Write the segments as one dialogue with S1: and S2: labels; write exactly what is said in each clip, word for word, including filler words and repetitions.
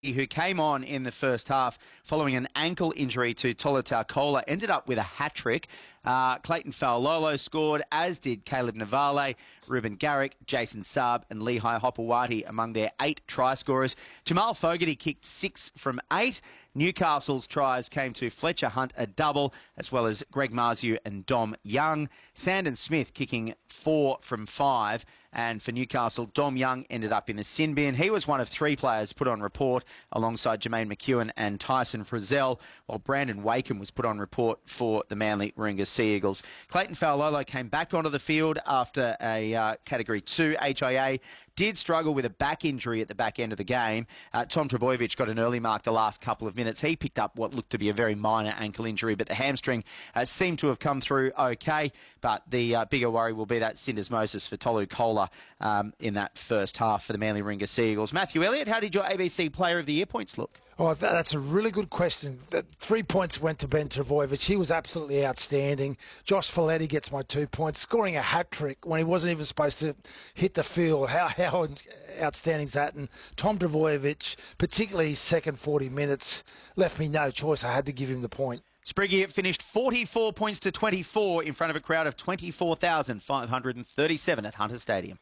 S1: who came on in the first half following an ankle injury to Tolutau Kola, ended up with a hat-trick. Uh, Clayton Faololo scored, as did Caleb Navale, Ruben Garrick, Jason Saab and Lehigh Hopewadi among their eight try scorers. Jamal Fogarty kicked six from eight. Newcastle's tries came to Fletcher Hunt, a double, as well as Greg Marziu and Dom Young. Sandon Smith kicking four from five. And for Newcastle, Dom Young ended up in the sin bin. He was one of three players put on report alongside Jermaine McEwen and Tyson Frizzell, while Brandon Wakeham was put on report for the Manly Warringah Sea Eagles. Clayton Faololo came back onto the field after a uh, Category two H I A. Did struggle with a back injury at the back end of the game. Uh, Tom Trbojevic got an early mark the last couple of minutes. He picked up what looked to be a very minor ankle injury, but the hamstring uh, seemed to have come through okay. But the uh, bigger worry will be that syndesmosis for Tolu Kola um, in that first half for the Manly Warringah Sea Eagles. Matthew Elliott, how did your A B C Player of the Year points look?
S2: Oh, that's a really good question. The three points went to Ben Trbojevic. He was absolutely outstanding. Josh Folletti gets my two points, scoring a hat-trick when he wasn't even supposed to hit the field. How, how outstanding is that? And Tom Trbojevic, particularly his second forty minutes, left me no choice. I had to give him the point.
S1: Spriggy finished forty-four points to twenty-four in front of a crowd of twenty-four thousand five hundred thirty-seven at Hunter Stadium.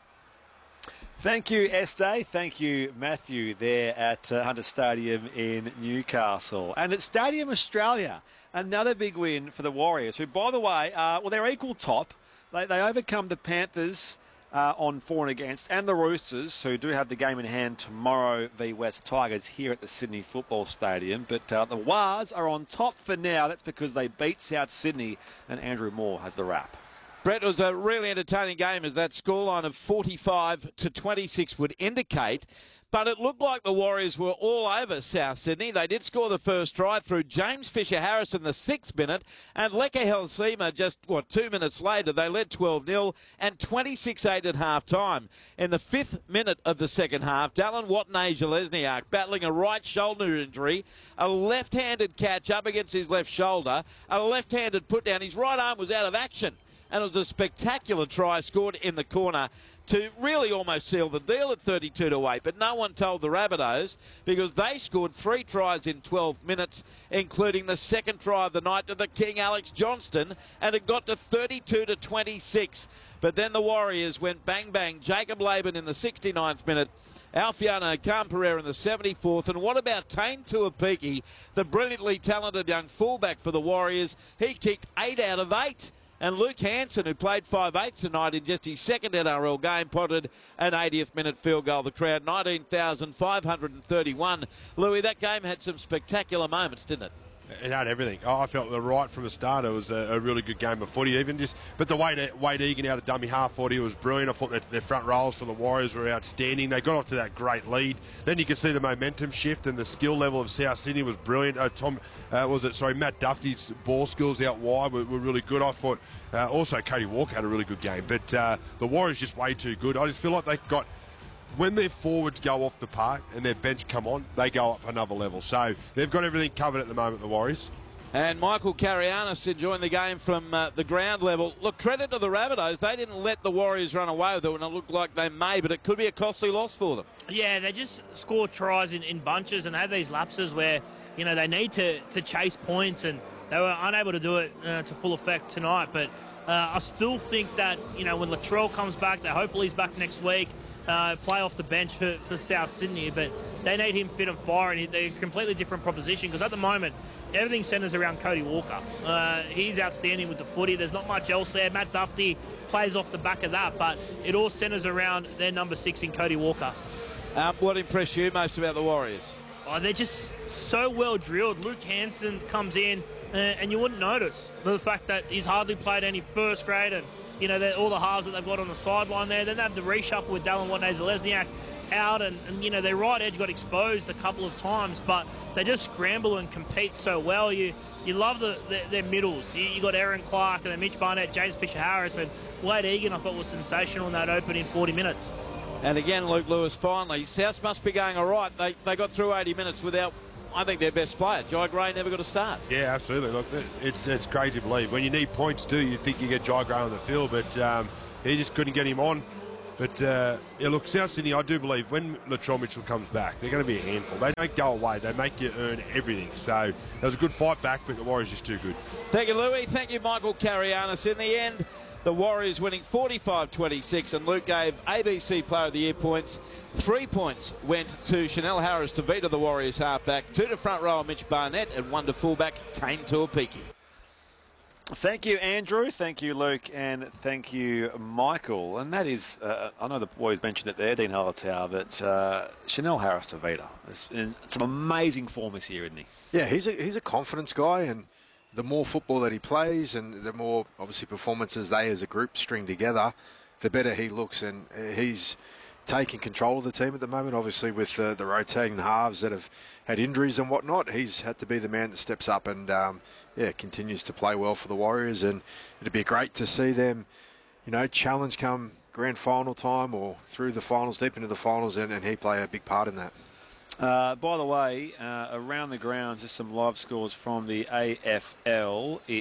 S3: Thank you, Estee. Thank you, Matthew, there at uh, Hunter Stadium in Newcastle. And at Stadium Australia, another big win for the Warriors, who, by the way, uh, well, they're equal top. They, they overcome the Panthers uh, on for and against, and the Roosters, who do have the game in hand tomorrow v West Tigers here at the Sydney Football Stadium. But uh, the Wars are on top for now. That's because they beat South Sydney, and Andrew Moore has the wrap.
S4: Brett, it was a really entertaining game, as that scoreline of forty-five to twenty-six would indicate. But it looked like the Warriors were all over South Sydney. They did score the first try through James Fisher-Harris in the sixth minute, and Leka Helsima just, what, two minutes later, they led twelve nil and twenty-six eight at half-time. In the fifth minute of the second half, Dallin Watene-Zelezniak battling a right shoulder injury, a left-handed catch up against his left shoulder, a left-handed put-down. His right arm was out of action. And it was a spectacular try scored in the corner to really almost seal the deal at thirty-two to eight. But no one told the Rabbitohs, because they scored three tries in twelve minutes, including the second try of the night to the King, Alex Johnston, and it got to thirty-two to twenty-six. But then the Warriors went bang bang. Jacob Laban in the sixty-ninth minute, Alfiano Camperera in the seventy-fourth. And what about Tane Tuapiki, the brilliantly talented young fullback for the Warriors? He kicked eight out of eight. And Luke Hanson, who played five eighths tonight in just his second N R L game, potted an eightieth minute field goal. The crowd, nineteen thousand five hundred thirty-one. Louis, that game had some spectacular moments, didn't it?
S5: It had everything. Oh, I felt the right from the start. It was a, a really good game of footy. Even just, but the Wade, Wade Egan out of dummy half forty was brilliant. I thought that their front rows for the Warriors were outstanding. They got off to that great lead. Then you could see the momentum shift, and the skill level of South Sydney was brilliant. Uh, Tom, uh, was it sorry, Matt Duffy's ball skills out wide were, were really good. I thought uh, also Cody Walker had a really good game. But uh, the Warriors just way too good. I just feel like they got. When their forwards go off the park and their bench come on, they go up another level. So they've got everything covered at the moment, the Warriors.
S4: And Michael Carianis enjoying the game from uh, the ground level. Look, credit to the Rabbitohs. They didn't let the Warriors run away with it, and it looked like they may, but it could be a costly loss for them.
S6: Yeah, they just score tries in, in bunches, and they have these lapses where, you know, they need to, to chase points, and they were unable to do it uh, to full effect tonight. But uh, I still think that, you know, when Latrell comes back, that hopefully he's back next week, Uh, play off the bench for, for South Sydney, but they need him fit and fire, and they're a completely different proposition, because at the moment everything centres around Cody Walker. Uh, he's outstanding with the footy. There's not much else there. Matt Duffy plays off the back of that, but it all centres around their number six in Cody Walker.
S4: Um, what impressed you most about the Warriors?
S6: Oh, they're just so well drilled. Luke Hanson comes in, uh, and you wouldn't notice the fact that he's hardly played any first grade, and you know, all the halves that they've got on the sideline there. Then they have the reshuffle with Dallin Watene-Zelezniak out, and, and, you know, their right edge got exposed a couple of times, but they just scramble and compete so well. You you love the, the their middles. You, you got Aaron Clark and then Mitch Barnett, James Fisher-Harris, and Wade Egan, I thought, was sensational in that opening forty minutes.
S4: And again, Luke Lewis, finally, South must be going all right. They, they got through eighty minutes without, I think, their best player. Jai Gray never got a start.
S5: Yeah, absolutely. Look, it's it's crazy to believe. When you need points too, you think you get Jai Gray on the field, but um, he just couldn't get him on. But, uh, yeah, look, South Sydney, I do believe when Latrell Mitchell comes back, they're going to be a handful. They don't go away. They make you earn everything. So it was a good fight back, but the Warriors just too good.
S4: Thank you, Louis. Thank you, Michael Carianis. In the end, the Warriors winning forty-five twenty-six, and Luke gave A B C Player of the Year points. Three points went to Chanel Harris-Tavita, the Warriors halfback, two to front rower Mitch Barnett, and one to fullback Tane Tuapiki.
S3: Thank you, Andrew. Thank you, Luke. And thank you, Michael. And that is, uh, I know the boys mentioned it there, Dean Hallertau, but uh, Chanel Harris-Tavita. It's in some amazing form this year, isn't he?
S7: Yeah, he's a, he's a confidence guy, and the more football that he plays and the more, obviously, performances they as a group string together, the better he looks. And he's taking control of the team at the moment, obviously, with uh, the rotating halves that have had injuries and whatnot. He's had to be the man that steps up and, um, yeah, continues to play well for the Warriors. And it'd be great to see them, you know, challenge come grand final time or through the finals, deep into the finals, and, and he play a big part in that.
S3: Uh, by the way, uh, around the grounds, just some live scores from the A F L. It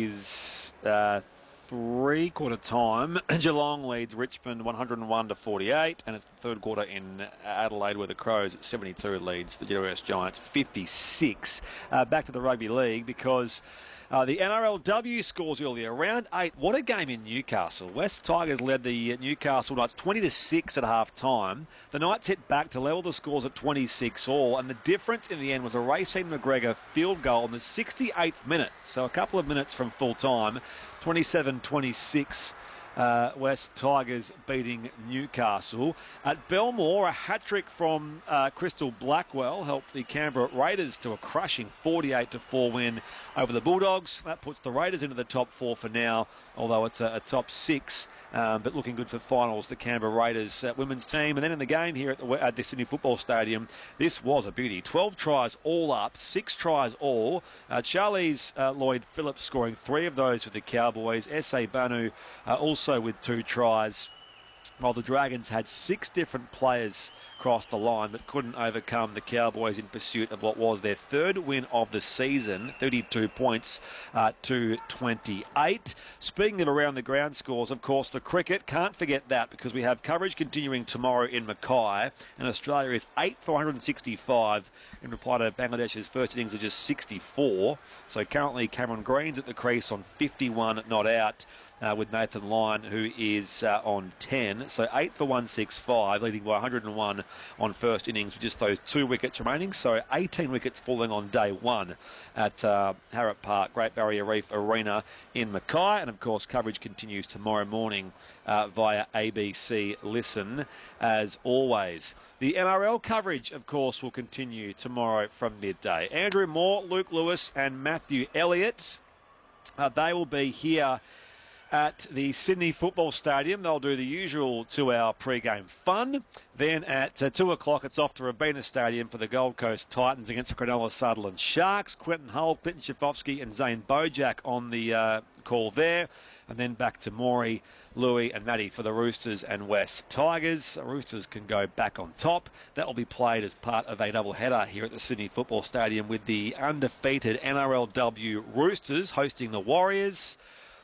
S3: is uh, three-quarter time. Geelong leads Richmond one hundred and one to forty-eight, and it's the third quarter in Adelaide where the Crows at seventy-two leads the G W S Giants fifty-six. Uh, back to the rugby league because Uh, the N R L W scores earlier. Round eight. What a game in Newcastle. West Tigers led the Newcastle Knights twenty to six at half time. The Knights hit back to level the scores at twenty-six all, and the difference in the end was a Racine McGregor field goal in the sixty-eighth minute. So a couple of minutes from full time. twenty-seven twenty-six. Uh, West Tigers beating Newcastle. At Belmore, a hat-trick from uh, Crystal Blackwell helped the Canberra Raiders to a crushing forty-eight to four win over the Bulldogs. That puts the Raiders into the top four for now, although it's a, a top six. Um, but looking good for finals, the Canberra Raiders uh, women's team. And then in the game here at the, at the Sydney Football Stadium, this was a beauty. twelve tries all up, six tries all. Uh, Charlize uh, Lloyd-Phillips scoring three of those for the Cowboys. S A Banu uh, also with two tries, while the Dragons had six different players cross the line but couldn't overcome the Cowboys in pursuit of what was their third win of the season, thirty-two points uh, to twenty-eight. Speaking of around the ground scores, of course, the cricket, can't forget that because we have coverage continuing tomorrow in Mackay, and Australia is eight for one hundred sixty-five in reply to Bangladesh's first innings of just sixty-four. So currently Cameron Green's at the crease on fifty-one not out. Uh, with Nathan Lyon, who is uh, on ten. So eight for one sixty-five, leading by one hundred and one on first innings with just those two wickets remaining. So eighteen wickets falling on day one at uh, Harrop Park, Great Barrier Reef Arena in Mackay. And, of course, coverage continues tomorrow morning uh, via A B C Listen, as always. The N R L coverage, of course, will continue tomorrow from midday. Andrew Moore, Luke Lewis and Matthew Elliott, uh, they will be here at the Sydney Football Stadium. They'll do the usual two-hour pre-game fun. Then at uh, two o'clock, it's off to Robina Stadium for the Gold Coast Titans against the Cronulla Sutherland Sharks. Quentin Hull, Clinton Schifofsky and Zane Bojack on the uh, call there. And then back to Maury, Louis and Matty for the Roosters and West Tigers. The Roosters can go back on top. That will be played as part of a double-header here at the Sydney Football Stadium with the undefeated N R L W Roosters hosting the Warriors.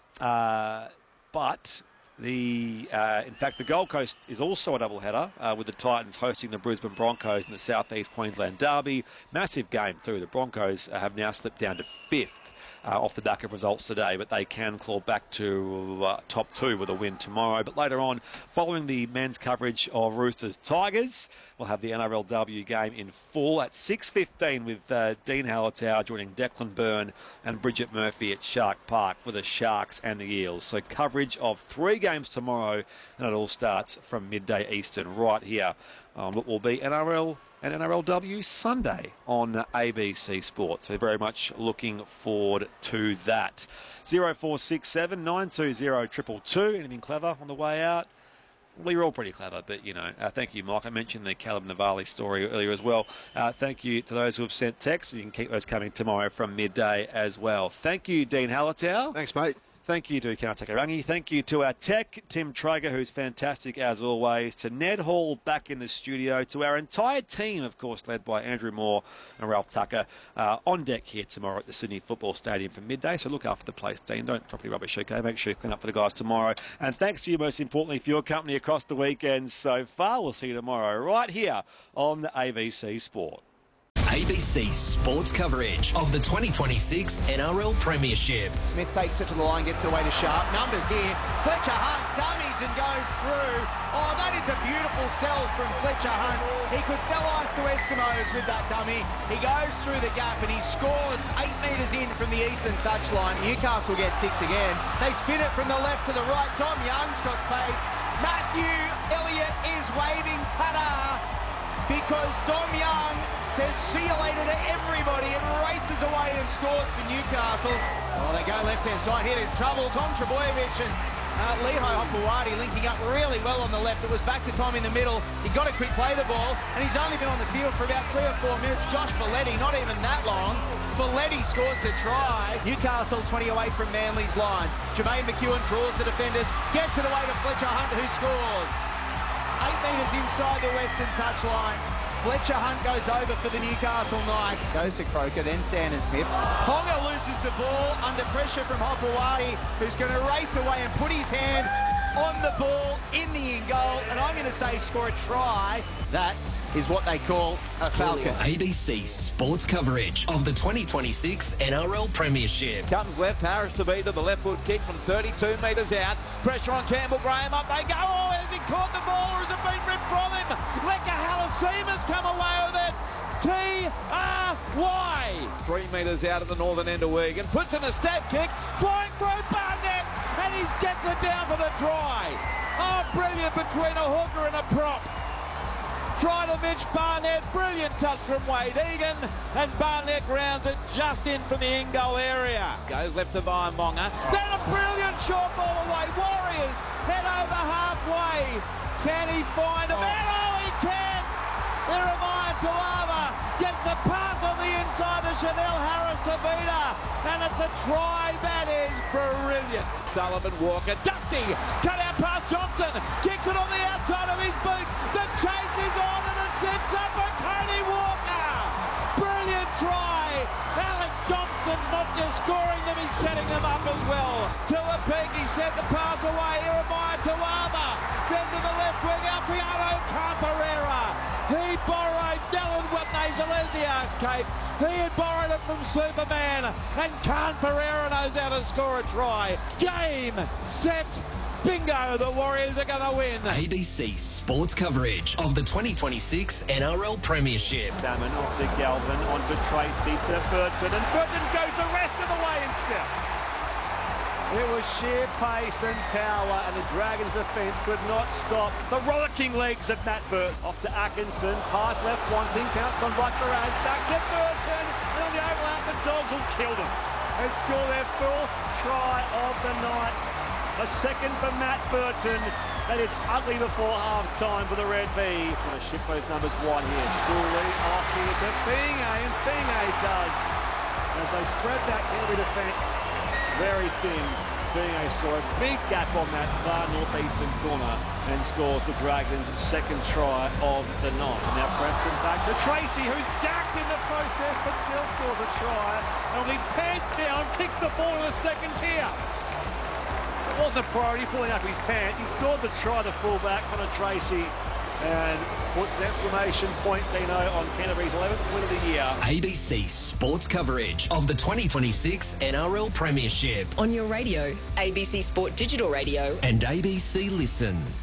S3: Uh, but the uh, in fact, the Gold Coast is also a doubleheader uh, with the Titans hosting the Brisbane Broncos in the South East Queensland Derby. Massive game too. The Broncos uh, have now slipped down to fifth uh, off the back of results today, but they can claw back to uh, top two with a win tomorrow. But later on, following the men's coverage of Roosters Tigers, we'll have the N R L W game in full at six fifteen with uh, Dean Hallertau joining Declan Byrne and Bridget Murphy at Shark Park for the Sharks and the Eels. So coverage of three games tomorrow, and it all starts from midday Eastern right here on what will be N R L and N R L W Sunday on A B C Sport. So very much looking forward to that. zero four six seven nine two zero two two two. Anything clever on the way out? Well, you're all pretty clever, but, you know, uh, thank you, Mike. I mentioned the Caleb Navali story earlier as well. Uh, thank you to those who have sent texts. You can keep those coming tomorrow from midday as well. Thank you, Dean Hallertau.
S7: Thanks, mate.
S3: Thank you to Kara Takarangi. Thank you to our tech, Tim Traeger, who's fantastic as always. To Ned Hall back in the studio. To our entire team, of course, led by Andrew Moore and Ralph Tucker, uh, on deck here tomorrow at the Sydney Football Stadium for midday. So look after the place, Dean. Don't drop any rubbish, okay? Make sure you clean up for the guys tomorrow. And thanks to you, most importantly, for your company across the weekend so far. We'll see you tomorrow right here on the A B C Sport.
S8: A B C Sports coverage of the twenty twenty-six N R L Premiership.
S1: Smith takes it to the line, gets it away to Sharp. Numbers here. Fletcher Hunt dummies and goes through. Oh, that is a beautiful sell from Fletcher Hunt. He could sell ice to Eskimos with that dummy. He goes through the gap and he scores eight metres in from the eastern touchline. Newcastle gets six again. They spin it from the left to the right. Tom Young's got space. Matthew Elliott is waving ta-da because Dom Young says see you later to everybody and races away and scores for Newcastle. Oh, they go left-hand side. Here there's trouble. Tom Trebojevic and uh, Lehigh Hopewadi linking up really well on the left. It was back to Tom in the middle. He got a quick play the ball, and he's only been on the field for about three or four minutes. Josh Folletti, not even that long. Folletti scores the try. Newcastle twenty away from Manly's line. Jermaine McEwen draws the defenders, gets it away to Fletcher Hunt, who scores. Eight metres inside the western touchline. Fletcher Hunt goes over for the Newcastle Knights. Goes to Croker, then Sandon Smith. Ponga loses the ball under pressure from Hopewadi, who's going to race away and put his hand on the ball in the in goal. And I'm going to say score a try. That is what they call a Falcon.
S8: A B C Sports coverage of the twenty twenty-six N R L Premiership.
S4: Comes left, Harris to beat to the left foot kick from thirty-two metres out. Pressure on Campbell Graham, up they go. Oh, has he caught the ball or has it been ripped from him? Lekka Halasema's come away with it. T R Y. Three metres out at the northern end of Wigan. Puts in a stab kick, flying through Barnett, and he gets it down for the try. Oh, brilliant between a hooker and a prop. Try to Mitch Barnett, brilliant touch from Wade Egan, and Barnett grounds it just in from the in-goal area. Goes left to Vaimonga, then a brilliant short ball away. Warriors head over halfway. Can he find him? And oh, he can! Iremaya Tuava gets the pass on the inside to Chanel Harris to beat her, and it's a try that is brilliant. Sullivan Walker, Dusty, cut out past Johnston, kicks it on the outside of his boot. The chase is on and it sets up for Cody Walker. Brilliant try. Alex Johnston's not just scoring them, he's setting them up as well. Tua Peak, he sent the pass away. Iremaya Tuava, then to the left wing, Alfiano Camperera. He borrowed Dylan Whitney's Alexios Cape. He had borrowed it from Superman. And Khan Pereira knows how to score a try. Game, set, bingo. The Warriors are going to win.
S8: A B C Sports coverage of the twenty twenty-six N R L Premiership.
S3: Salmon off to Galvin, onto Tracy, to Burton. And Burton goes the rest of the way himself. It was sheer pace and power, and the Dragons' defence could not stop the rollicking legs of Matt Burton. Off to Atkinson, pass left wanting, pounced on by Perez, back to Burton, and on the overlap, the Dogs will kill them and score their fourth try of the night. A second for Matt Burton. That is ugly before half-time for the Red V. Going to shift those numbers wide here. Sully off here to Finge, and Finge does. As they spread that Canterbury defence very thin, Finge saw a big gap on that far northeastern corner and scores the Dragons' second try of the night. Now Preston back to Tracy, who's gacked in the process but still scores a try. And with his pants down, kicks the ball in the second tier. It wasn't a priority pulling up his pants. He scored the try to full back on a Tracy and puts an exclamation point, Dino, on Canterbury's eleventh win of the year.
S8: A B C Sports coverage of the twenty twenty-six N R L Premiership.
S9: On your radio, A B C Sport Digital Radio.
S8: And A B C Listen.